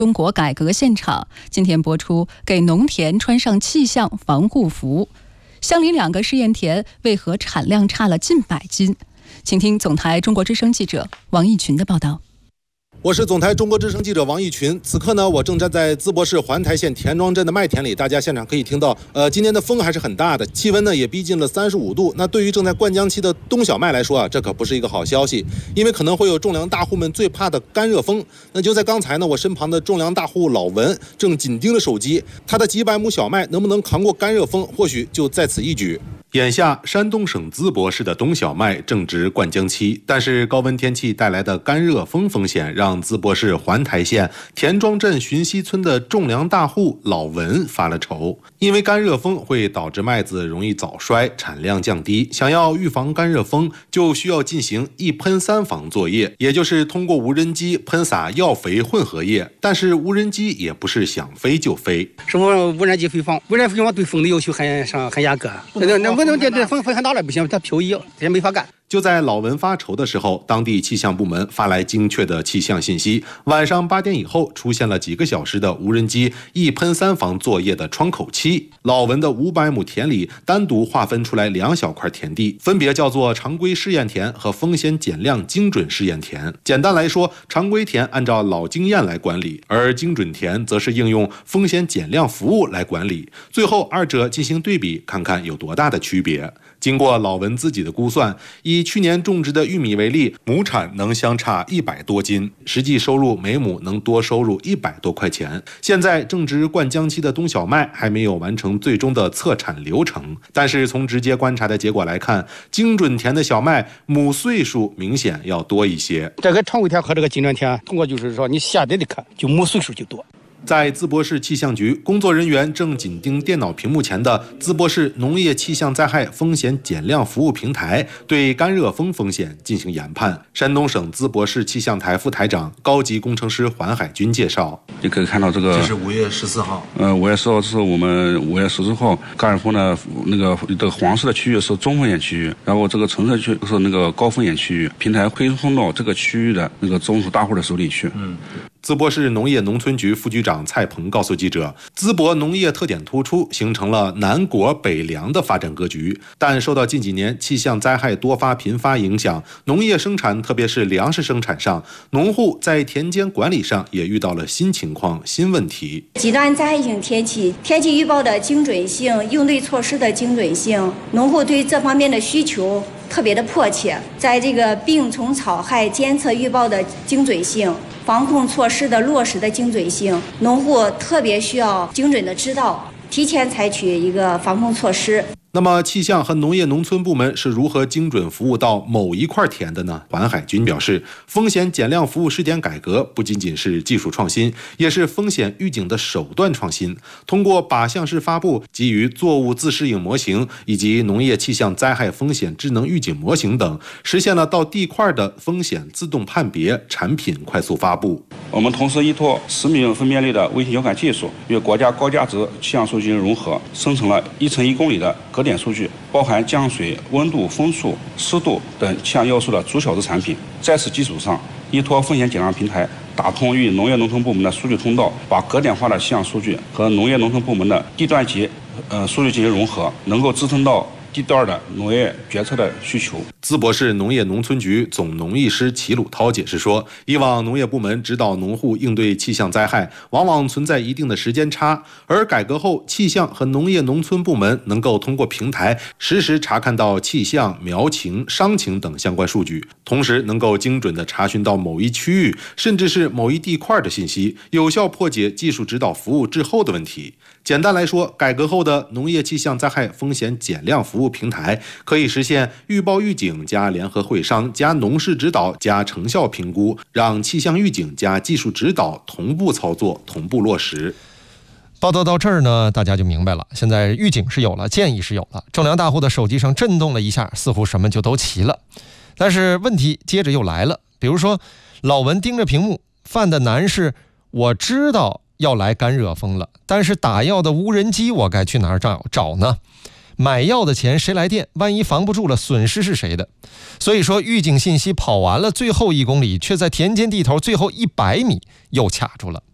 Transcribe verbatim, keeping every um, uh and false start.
中国改革现场今天播出，给农田穿上气象防护服。相邻两个试验田为何产量差了近百斤？请听总台中国之声记者王义群的报道。 我是总台中国之声记者王义群，此刻呢，我正站在淄博市环台县田庄镇的麦田里，大家现场可以听到，呃，今天的风还是很大的，气温呢也逼近了三十五度。那对于正在灌浆期的冬小麦来说啊，这可不是一个好消息，因为可能会有种粮大户们最怕的干热风。那就在刚才呢，我身旁的种粮大户老文正紧盯着手机，他的几百亩小麦能不能扛过干热风，或许就在此一举。眼下，山东省淄博市的冬小麦正值灌浆期，但是高温天气带来的干热风风险，让淄博市环台县田庄镇寻溪村的种粮大户老文发了愁。因为干热风会导致麦子容易早衰，产量降低。想要预防干热风，就需要进行一喷三防作业，也就是通过无人机喷洒药肥混合液。但是无人机也不是想飞就飞。 什么无人机飞防？无人机飞防对风的要求很上很严格。那那那这风风很大了不行，它漂移，它也没法干。 就在老文发愁的时候，当地气象部门发来精确的气象信息。晚上八点以后，出现了几个小时的无人机一喷三防作业的窗口期。老文的五百亩田里单独划分出来两小块田地，分别叫做常规试验田和风险减量精准试验田。简单来说，常规田按照老经验来管理，而精准田则是应用风险减量服务来管理。最后二者进行对比，看看有多大的区别。经过老文自己的估算，以去年种植的玉米为例，亩产能相差一百多斤，实际收入每亩能多收入一百多块钱。现在正值灌浆期的冬小麦还没有完成最终的测产流程，但是从直接观察的结果来看，精准田的小麦亩岁数明显要多一些。 这个常规田和这个精准田，通过就是说你下来的看，就亩岁数就多。 在淄博市气象局，工作人员正紧盯电脑屏幕前的淄博市农业气象灾害风险减量服务平台，对干热风风险进行研判。山东省淄博市气象台副台长、高级工程师黄海军介绍： 你可以看到这个， 这是五月十四号。 呃，五月十号是我们五月十四号干热风的那个这个黄色的区域是中风险区域，然后这个橙色区是那个高风险区域。平台会送到这个区域的那个种植大户的手里去。 嗯。淄博市农业农村局副局长蔡鹏告诉记者，淄博农业特点突出，形成了南果北粮的发展格局。但受到近几年气象灾害多发频发影响，农业生产特别是粮食生产上，农户在田间管理上也遇到了新情况、新问题。 极端灾害性天气、天气预报的精准性、应对措施的精准性，农户对这方面的需求特别的迫切。在这个病虫草害监测预报的精准性、防控措施的落实的精准性，农户特别需要精准的知道，提前采取一个防控措施。 那么气象和农业农村部门是如何精准服务到某一块田的呢？黄海军表示，风险减量服务试点改革不仅仅是技术创新，也是风险预警的手段创新。通过靶向式发布、基于作物自适应模型以及农业气象灾害风险智能预警模型等，实现了到地块的风险自动判别、产品快速发布。 我们同时依托十米分辨率的卫星遥感技术，与国家高价值气象数据融合，生成了一乘一公里的格点数据，包含降水、温度、风速、湿度等气象要素的逐小时产品。在此基础上，依托风险减量平台，打通与农业农村部门的数据通道，把格点化的气象数据和农业农村部门的地段级呃数据进行融合，能够支撑到地段的农业决策的需求。 淄博市农业农村局总农艺师齐鲁涛解释说，以往农业部门指导农户应对气象灾害，往往存在一定的时间差，而改革后，气象和农业农村部门能够通过平台实时查看到气象、苗情、伤情等相关数据，同时能够精准地查询到某一区域甚至是某一地块的信息，有效破解技术指导服务滞后的问题。简单来说，改革后的农业气象灾害风险减量服务平台可以实现预报预警加联合会商加农事指导加成效评估，让气象预警加技术指导同步操作、同步落实。 报道到这儿呢，大家就明白了。现在预警是有了，建议是有了，种粮大户的手机上震动了一下，似乎什么就都齐了。但是问题接着又来了，比如说老文盯着屏幕，犯的难是我知道要来干热风了，但是打药的无人机我该去哪儿找找呢？买药的钱谁来垫？万一防不住了，损失是谁的？所以说预警信息跑完了最后一公里，却在田间地头最后一百米又卡住了。